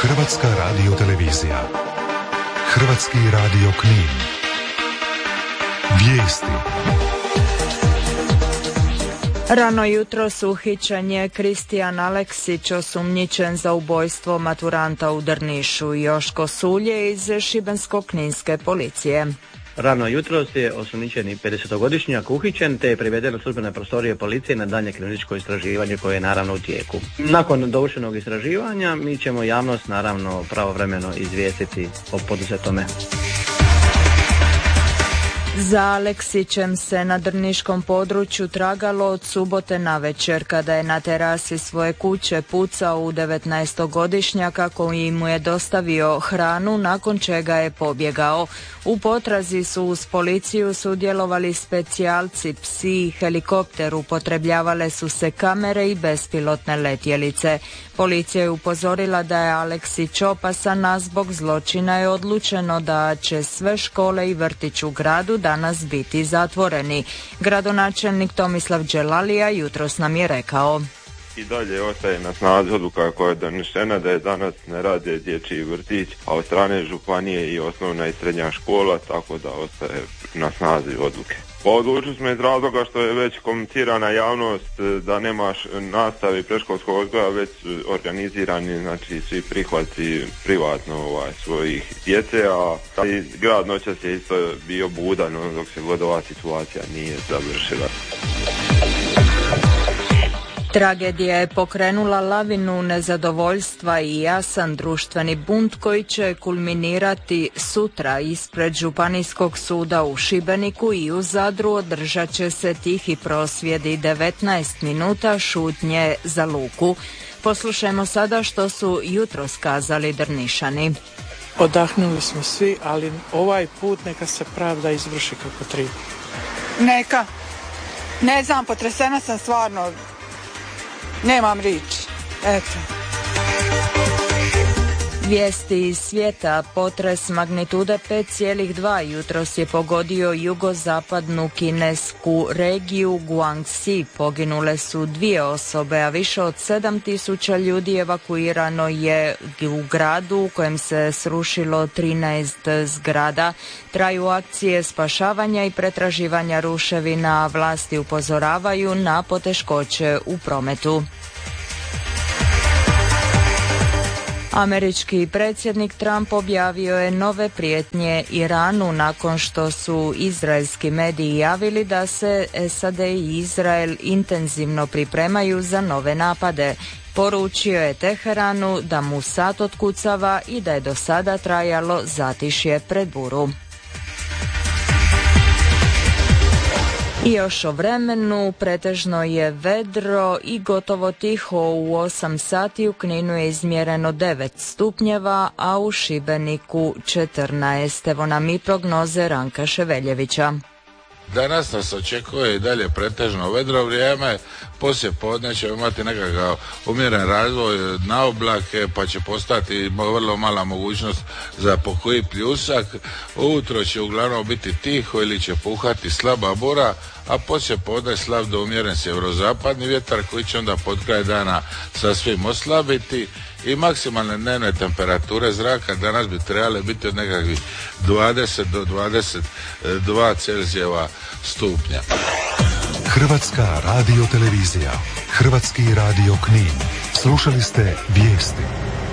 Hrvatska radiotelevizija. Hrvatski radio Knin. Vijesti. Rano jutros uhićen je Kristijan Aleksić, osumnjičen za ubojstvo maturanta u Drnišu. Joško Sulje iz Šibensko-kninske policije. Rano jutros je osumnjičeni 50-godišnjak uhićen te je priveden u službene prostorije policije na daljnje kriminalističko istraživanje koje je naravno u tijeku. Nakon dovršenog istraživanja mi ćemo javnost naravno pravovremeno izvijestiti o poduzetome. Za Aleksićem se na drniškom području tragalo od subote navečer kada je na terasi svoje kuće pucao u 19-godišnjaka koji mu je dostavio hranu, nakon čega je pobjegao. U potrazi su uz policiju sudjelovali specijalci, psi i helikopter, upotrebljavale su se kamere i bespilotne letjelice. Policija je upozorila da je Aleksić opasan, a zbog zločina je odlučeno da će sve škole i vrtić u gradu danas biti zatvoreni. Gradonačelnik Tomislav Đelalija jutros nam je rekao: I dalje ostaje na snazi odluka koja je donešena da je danas ne rade dječji vrtić, a od strane županije i osnovna i srednja škola, tako da ostaje na snazi odluke. Odlučili smo iz razloga što je već komunicirana javnost da nema nastave predškolskog odgoja, već organizirani, znači svi prihvati privatno svojih djece, a i grad noćas je isto bio budan dok se god ova situacija nije završila. Tragedija je pokrenula lavinu nezadovoljstva i jasan društveni bunt koji će kulminirati sutra ispred Županijskog suda u Šibeniku i u Zadru održat će se tihi prosvjedi 19 minuta šutnje za Luku. Poslušajmo sada što su jutros kazali Drnišani. Odahnuli smo svi, ali ovaj put neka se pravda izvrši kako treba. Neka. Ne znam, potresena sam stvarno. Nemam riječi. Eto. Vijesti iz svijeta. Potres magnitude 5,2 jutros je pogodio jugozapadnu kinesku regiju Guangxi. Poginule su 2 osobe, a više od 7.000 ljudi evakuirano je u gradu u kojem se srušilo 13 zgrada. Traju akcije spašavanja i pretraživanja ruševina, vlasti upozoravaju na poteškoće u prometu. Američki predsjednik Trump objavio je nove prijetnje Iranu nakon što su izraelski mediji javili da se SAD i Izrael intenzivno pripremaju za nove napade. Poručio je Teheranu da mu sat otkucava i da je do sada trajalo zatišje pred buru. I još o vremenu, pretežno je vedro i gotovo tiho. U 8 sati u Kninu je izmjereno 9 stupnjeva, a u Šibeniku 14. Evo nam i prognoze Ranka Ševeljevića. Danas nas očekuje i dalje pretežno vedro vrijeme, poslije podne ćemo imati nekakav umjeren razvoj na oblake, pa će postati vrlo mala mogućnost za pokoji pljusak. Ujutro će uglavnom biti tiho ili će puhati slaba bura, a poslije podne slab do umjeren sjeverozapadni vjetar koji će onda pod kraj dana sasvim oslabiti. I maksimalne dnevne temperature zraka danas bi trebale biti od nekakvih 20 do 22 Celzijeva stupnja. Hrvatska radiotelevizija. Hrvatski radio Knin. Slušali ste vijesti.